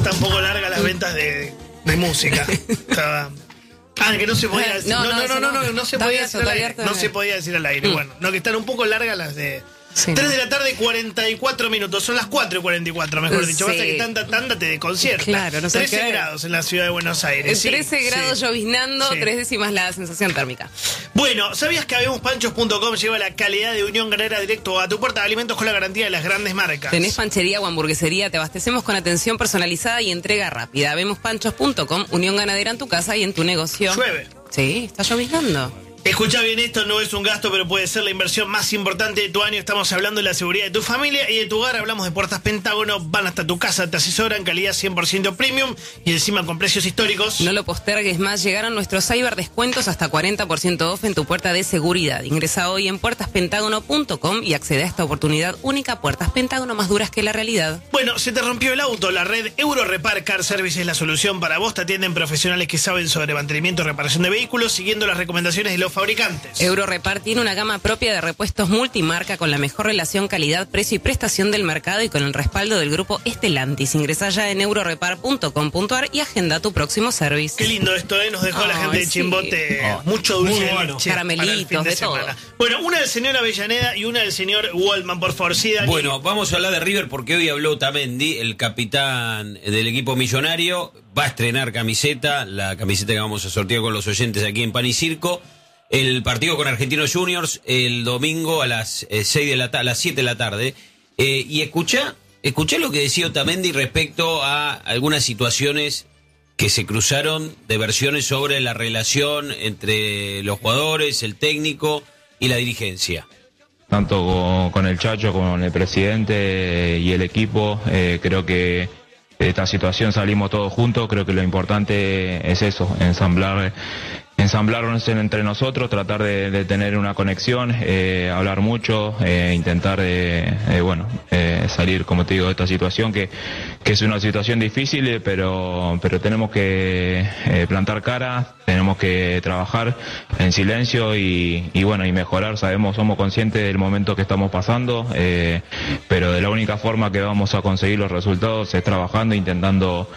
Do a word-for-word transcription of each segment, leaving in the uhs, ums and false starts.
está un poco larga las ventas de, de música. Estaba... Ah, que no se podía decir. No, no, no, no, no, no, no, no se podía decir al aire. No se podía decir al aire. Bueno, no, que están un poco largas las de... Sí. tres de la tarde, cuarenta y cuatro minutos. Son las cuatro y cuarenta y cuatro, mejor dicho. Sí. Basta que tanta tanda te desconcierta. Claro, no sé trece qué grados en la ciudad de Buenos Aires. Sí, trece grados sí. lloviznando, sí. tres décimas la sensación térmica. Bueno, ¿sabías que habemos panchos punto com lleva la calidad de Unión Ganadera directo a tu puerta de alimentos con la garantía de las grandes marcas? ¿Tenés panchería o hamburguesería? Te abastecemos con atención personalizada y entrega rápida. Habemos panchos punto com, Unión Ganadera en tu casa y en tu negocio. Llueve. Sí, está lloviznando. Escucha bien, esto no es un gasto, pero puede ser la inversión más importante de tu año. Estamos hablando de la seguridad de tu familia y de tu hogar. Hablamos de Puertas Pentágono, van hasta tu casa, te asesoran, calidad cien por ciento premium y encima con precios históricos. No lo postergues más, llegaron nuestros cyber descuentos hasta cuarenta por ciento off en tu puerta de seguridad. Ingresa hoy en puertas pentágono punto com y accede a esta oportunidad única. Puertas Pentágono, más duras que la realidad. Bueno, se te rompió el auto, la red Eurorepar Car Service es la solución para vos. Te atienden profesionales que saben sobre mantenimiento y reparación de vehículos, siguiendo las recomendaciones de los fabricantes. Eurorepar tiene una gama propia de repuestos multimarca con la mejor relación calidad, precio y prestación del mercado y con el respaldo del grupo Estelantis. Ingresá ya en eurorepar punto com punto ar y agenda tu próximo service. Qué lindo esto, ¿eh? Nos dejó oh, la gente de Chimbote sí. oh, mucho dulce de bueno. leche. Caramelitos, de, de todo. Bueno, una del señor Avellaneda y una del señor Waldman, por favor. Sí, Dani. Bueno, vamos a hablar de River porque hoy habló Otamendi, el capitán del equipo millonario. Va a estrenar camiseta, la camiseta que vamos a sortear con los oyentes aquí en Pan y Circo. El partido con Argentinos Juniors el domingo a las eh, seis de la ta- a las siete de la tarde. Eh, y escuchá, escuchá lo que decía Otamendi respecto a algunas situaciones que se cruzaron de versiones sobre la relación entre los jugadores, el técnico y la dirigencia. Tanto con, con el Chacho, con el presidente y el equipo, eh, creo que de esta situación salimos todos juntos. Creo que lo importante es eso, ensamblar ensamblarnos entre nosotros, tratar de, de tener una conexión, eh, hablar mucho, eh, intentar de, eh, bueno, eh, salir, como te digo, de esta situación que, que es una situación difícil, pero, pero tenemos que eh, plantar cara, tenemos que trabajar en silencio y, y bueno, y mejorar. Sabemos, somos conscientes del momento que estamos pasando, eh, pero de la única forma que vamos a conseguir los resultados es trabajando, intentando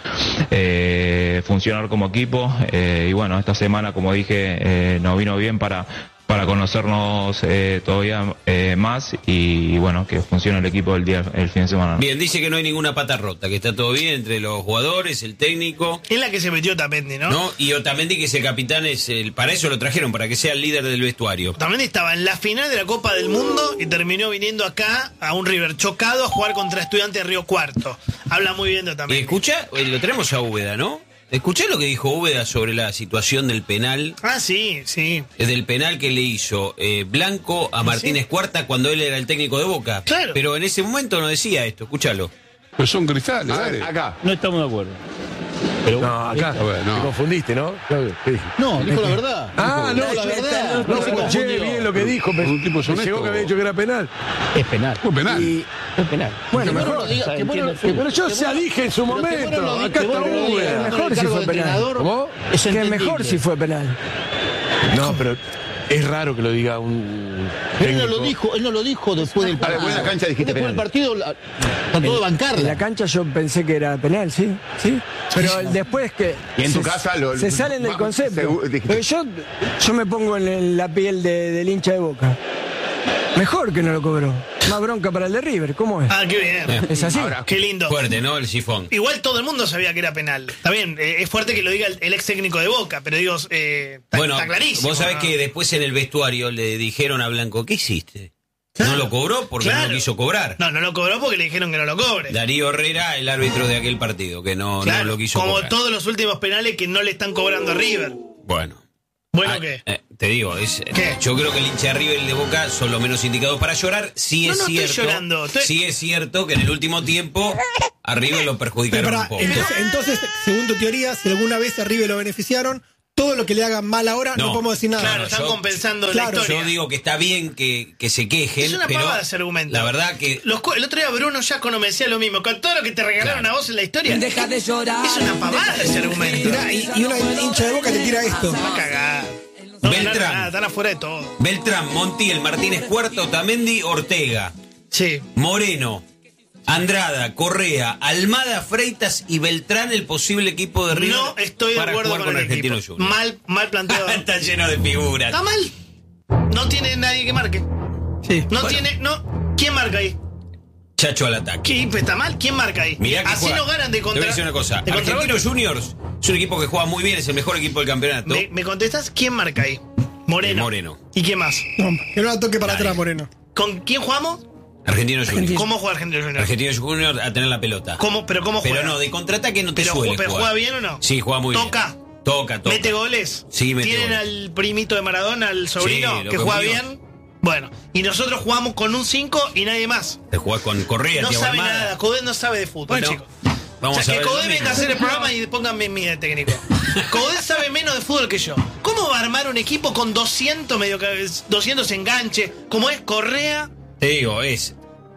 eh, funcionar como equipo, eh, y bueno, esta semana, como dije, eh, nos vino bien para para conocernos eh, todavía eh, más y, y bueno, que funcione el equipo el día el fin de semana. Bien, dice que no hay ninguna pata rota, que está todo bien entre los jugadores, el técnico. Es la que se metió Otamendi, ¿no? No, y Otamendi, que es el capitán, es el, para eso lo trajeron, para que sea el líder del vestuario. Otamendi estaba en la final de la Copa del Mundo y terminó viniendo acá a un River chocado a jugar contra Estudiantes de Río Cuarto. Habla muy bien de Otamendi. Escucha, lo tenemos a Úbeda, ¿no? Escuché lo que dijo Úbeda sobre la situación del penal. Ah, sí, sí. Del penal que le hizo eh, Blanco a Martínez ¿Sí? Cuarta cuando él era el técnico de Boca. Claro. Pero en ese momento no decía esto, escúchalo. Pero son cristales, a dale. ver, acá. No estamos de acuerdo. Pero no, acá. A ver, no. Te confundiste, ¿no? No, dijo la verdad. Ah, dijo, no, la verdad. No, no se escuché bien lo que dijo. Me, un tipo me llegó que había dicho que era penal. Es penal. Fue penal. Y, es penal. Bueno, que mejor. Bueno diga, que bueno, que, pero yo ya dije en su momento. Bueno acá está Uber. Mejor si fue penal. ¿Cómo? Es que mejor si fue penal. No, pero es raro que lo diga un Él no lo dijo, él no lo dijo después del partido. Después de la cancha dijiste después del partido trató de bancarla. En la cancha yo pensé que era penal, sí, sí. Pero después que y en se, tu casa lo, se salen del concepto. Pero yo, yo me pongo en, en la piel de, del hincha de Boca. Mejor que no lo cobró. Más bronca para el de River, ¿cómo es? Ah, qué bien. Es así. Ahora, qué lindo. Fuerte, ¿no? El sifón. Igual todo el mundo sabía que era penal. Está bien, eh, es fuerte que lo diga el, el ex técnico de Boca, pero digo, eh, está, bueno, está clarísimo. Vos sabés ¿no? que después en el vestuario le dijeron a Blanco, ¿qué hiciste? Claro. No lo cobró porque claro. no lo quiso cobrar. No, no lo cobró porque le dijeron que no lo cobre. Darío Herrera, el árbitro de aquel partido, que no, claro, no lo quiso como cobrar. Como todos los últimos penales que no le están cobrando a River. Bueno. ¿Bueno ah, qué? Eh, te digo, es, ¿Qué? yo creo que el hincha de River y el de Boca son los menos indicados para llorar. Sí no, es no cierto. Estoy llorando. Estoy... Sí es cierto que en el último tiempo a River lo perjudicaron para, un poco. Entonces, entonces, según tu teoría, si alguna vez a River lo beneficiaron, todo lo que le hagan mal ahora no, no podemos decir nada. Claro, están yo, compensando claro, la historia. Yo digo que está bien que, que se quejen. Es una pero pavada ese argumento. La verdad que. Los, el otro día Bruno Giacono me decía lo mismo. Con todo lo que te regalaron claro. a vos en la historia. Deja de llorar. Es una pavada ese argumento. Mirá, y, y una hincha de Boca te tira esto. Va a cagar. No, Beltrán. Nada, están afuera de todo. Beltrán, Montiel, Martínez Cuarta, Otamendi, Ortega. Sí. Moreno. Andrada, Correa, Almada, Freitas y Beltrán, el posible equipo de River. No estoy de acuerdo con, con el equipo. Junior. Mal, mal planteado. Está lleno de figuras. Está mal. No tiene nadie que marque. Sí. No bueno. tiene, no. ¿Quién marca ahí? Chacho al ataque. ¿Qué? Está mal. ¿Quién marca ahí? Mirá que así juega. no ganan de contra. Te voy a decir una cosa. De Argentinos Juniors es un equipo que juega muy bien, es el mejor equipo del campeonato. ¿Me, me contestas? ¿Quién marca ahí? Moreno. Eh, Moreno. ¿Y quién más? No, que no la toque para Dale. atrás, Moreno. ¿Con quién jugamos? Argentinos Juniors. ¿Cómo juega Argentinos Juniors? Argentinos Juniors a tener la pelota. ¿Cómo? ¿Pero cómo juega? Pero no, de contraataque no te pero, suele ¿Pero jugar. juega bien o no? Sí, juega muy ¿Toca? bien. Toca, toca. ¿Mete goles? Sí, mete ¿Tienen goles. al primito de Maradona, al sobrino, Sí, lo que que juega murió. bien? Bueno, y nosotros jugamos con un cinco y nadie más. Te jugás con Correa, No Thiago sabe Almada. nada, Coudet no sabe de fútbol, Bueno, chicos. vamos o sea, a que ver. Coudet el venga a domingo. hacer el programa y pónganme en mí de técnico. Coudet sabe menos de fútbol que yo. ¿Cómo va a armar un equipo con doscientos, medio, doscientos enganches? Como es Correa. Te digo, es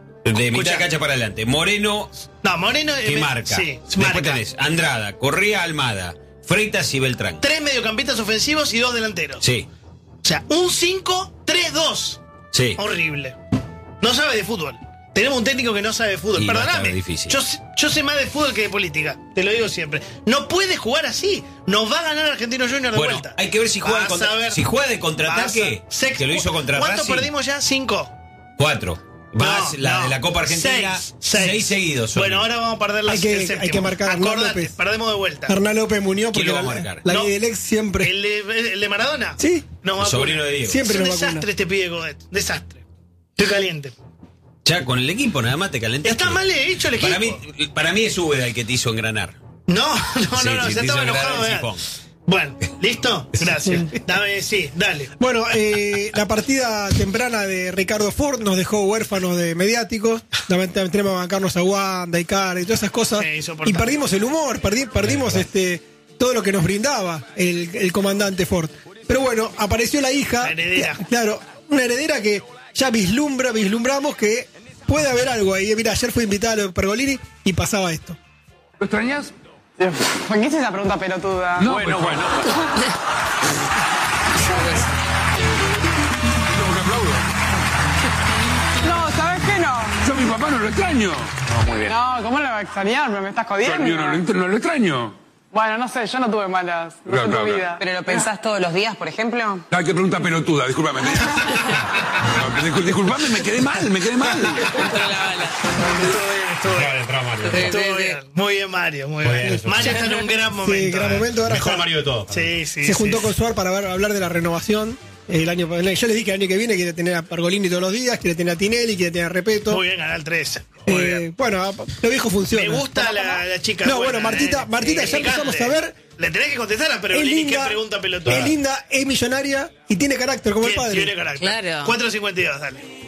de mitad cancha para adelante. Moreno, No, Moreno. que eh, marca. Sí, Después marca. tenés Andrada, Correa, Almada, Freitas y Beltrán. Tres mediocampistas ofensivos y dos delanteros. Sí, O sea, un cinco tres dos. sí. Horrible. No sabe de fútbol. Tenemos un técnico que no sabe de fútbol. Y va a Perdóname. estar difícil. Yo, yo sé más de fútbol que de política. Te lo digo siempre. No puede jugar así. Nos va a ganar Argentinos Juniors de Bueno, vuelta. hay que ver si juega, de Vas contra- a ver. si juega de contraataque, Vas a- Sex- que lo hizo contra ¿Cuánto Racing. perdimos ya? Cinco. Cuatro. Más No, la no. de la Copa Argentina. Seis, Seis, seis. seguidos. son. Bueno, ahora vamos a perder la Hay que- el séptimo. hay que marcar a Hernán Acordate, López. perdemos de vuelta. Hernán López Muñoz, ¿Quién porque lo va a la, marcar? la No. ley del ex siempre. ¿El de, el de Maradona? Sí. Nos va a Sobrino vacunar. de Diego. Siempre Es un nos vacuna. desastre este pibe Godet. Desastre. Estoy caliente. Ya con el equipo nada más te calentaste. Está mal hecho el equipo. Para mí, para mí es Úbeda el que te hizo engranar. No, no, Sí, no, no, sí, ya te estaba hizo enojado. engranar el ¿verdad? sifón. Bueno, ¿listo? Gracias. Dame, sí, dale. Bueno, eh, la partida temprana de Ricardo Ford nos dejó huérfanos de mediáticos. También tenemos que bancarnos a Wanda y Cara y todas esas cosas. Sí, Y insoportable. perdimos el humor, perdi- perdimos este todo lo que nos brindaba el, el comandante Ford. Pero bueno, apareció la hija. La heredera. que- Claro, una heredera que ya vislumbra, vislumbramos que puede haber algo ahí. Mira, ayer fue invitada a lo de Pergolini y pasaba esto. ¿Lo extrañas? ¿Por qué es esa pregunta pelotuda? No, bueno, bueno. ¿Cómo que aplaudo? No, ¿sabes qué no? Yo a mi papá no lo extraño. No, muy bien. No, ¿cómo lo va a extrañar? ¿Me estás Yo jodiendo? al mío no lo, no lo extraño. Bueno, no sé, yo no tuve malas. No Claro, sé tu claro, vida. claro. ¿Pero lo pensás todos los días, por ejemplo? Ay, qué pregunta pelotuda, discúlpame. No, discul- disculpame, me quedé mal, me quedé mal. Estuvo bien, estuvo bien. Estuvo bien. Muy bien, Mario. Muy bien. Mario está en un gran momento. Sí, gran eh. momento. Ahora Mejor está- Mario de todo. Sí, sí. se juntó sí, con Suar para ver- hablar de la renovación. El año, yo les dije que el año que viene quiere tener a Pergolini todos los días, quiere tener a Tinelli, quiere tener a Repeto. Muy bien, Canal trece. Muy Eh, bien. bueno, lo viejo funciona. Me gusta la, la chica. No, buena, bueno, Martita, eh. Martita, ya Picante. empezamos a ver. Le tenés que contestar a Es Pergolini. ¿Qué linda, pregunta pelotuda? es linda, es millonaria y tiene carácter como el Tiene- padre. Tiene carácter. Claro. cuatro cincuenta y dos, dale.